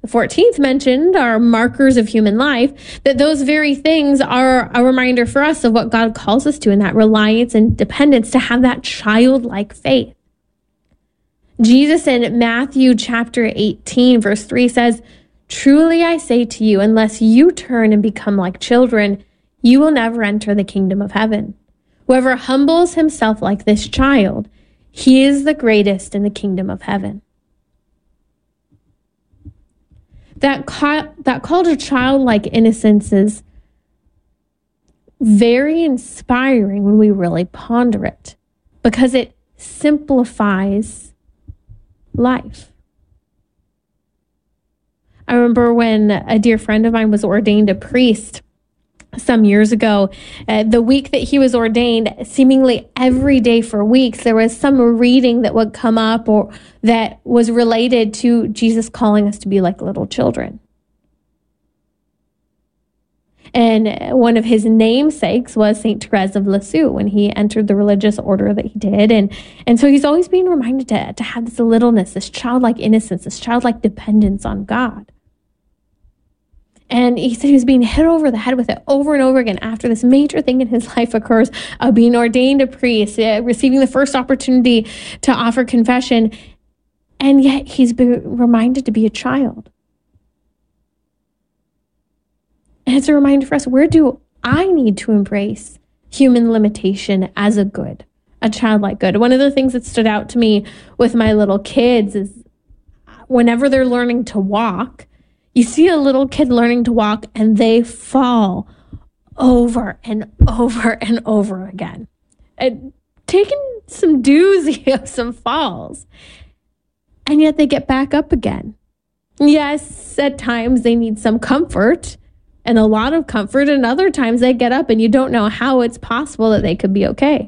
The 14th mentioned are markers of human life, that those very things are a reminder for us of what God calls us to, in that reliance and dependence, to have that childlike faith. Jesus in Matthew chapter 18, verse 3 says, "Truly I say to you, unless you turn and become like children, you will never enter the kingdom of heaven. Whoever humbles himself like this child, he is the greatest in the kingdom of heaven." That call to childlike innocence is very inspiring when we really ponder it, because it simplifies life. I remember when a dear friend of mine was ordained a priest some years ago. The week that he was ordained, seemingly every day for weeks, there was some reading that would come up or that was related to Jesus calling us to be like little children. And one of his namesakes was Saint Therese of Lisieux when he entered the religious order that he did. And so he's always being reminded to have this littleness, this childlike innocence, this childlike dependence on God. And he said he was being hit over the head with it over and over again after this major thing in his life occurs, of being ordained a priest, receiving the first opportunity to offer confession. And yet he's been reminded to be a child. And it's a reminder for us, where do I need to embrace human limitation as a good, a childlike good? One of the things that stood out to me with my little kids is whenever they're learning to walk, you see a little kid learning to walk and they fall over and over and over again. And taking some doozy of some falls. And yet they get back up again. Yes, at times they need some comfort and a lot of comfort, and other times they get up and you don't know how it's possible that they could be okay.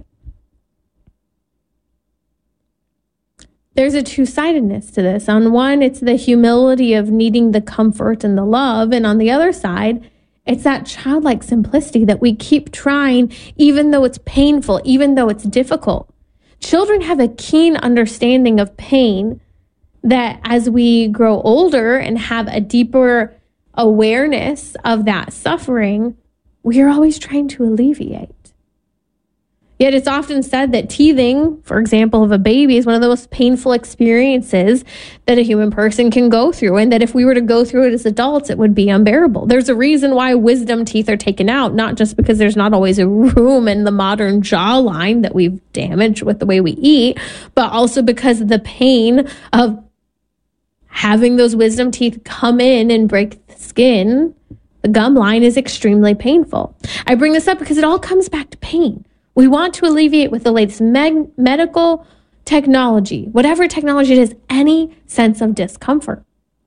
There's a two-sidedness to this. On one, it's the humility of needing the comfort and the love. And on the other side, it's that childlike simplicity that we keep trying, even though it's painful, even though it's difficult. Children have a keen understanding of pain that as we grow older and have a deeper awareness of that suffering, we are always trying to alleviate. Yet it's often said that teething, for example, of a baby is one of the most painful experiences that a human person can go through, and that if we were to go through it as adults, it would be unbearable. There's a reason why wisdom teeth are taken out, not just because there's not always a room in the modern jawline that we've damaged with the way we eat, but also because of the pain of having those wisdom teeth come in and break the skin. The gum line is extremely painful. I bring this up because it all comes back to pain. We want to alleviate with the latest medical technology, whatever technology it is, any sense of discomfort.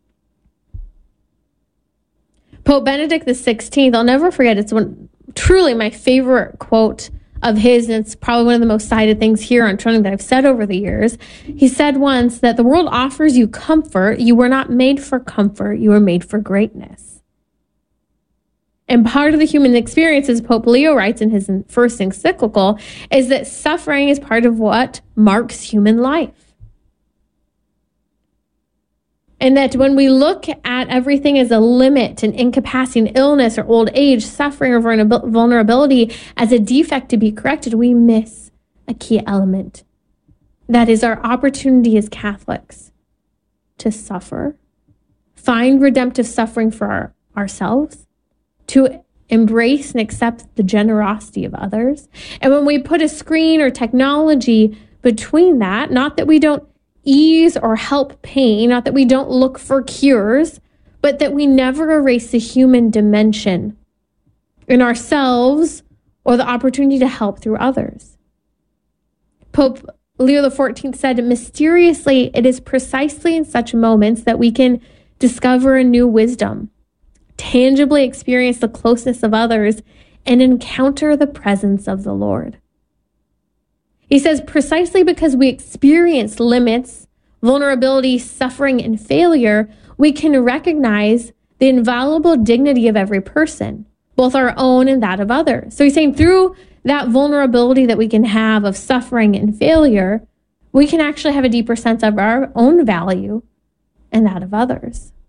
Pope Benedict XVI, I'll never forget, it's truly my favorite quote of his, and it's probably one of the most cited things here on Trinity that I've said over the years. He said once that the world offers you comfort. You were not made for comfort. You were made for greatness. And part of the human experience, as Pope Leo writes in his first encyclical, is that suffering is part of what marks human life. And that when we look at everything as a limit, an incapacity, an illness, or old age, suffering, or vulnerability as a defect to be corrected, we miss a key element. That is our opportunity as Catholics to suffer, find redemptive suffering for ourselves, to embrace and accept the generosity of others. And when we put a screen or technology between that, not that we don't ease or help pain, not that we don't look for cures, but that we never erase the human dimension in ourselves or the opportunity to help through others. Pope Leo XIV said, mysteriously, it is precisely in such moments that we can discover a new wisdom, tangibly experience the closeness of others, and encounter the presence of the Lord. He says, precisely because we experience limits, vulnerability, suffering, and failure, we can recognize the inviolable dignity of every person, both our own and that of others. So he's saying through that vulnerability that we can have of suffering and failure, we can actually have a deeper sense of our own value and that of others.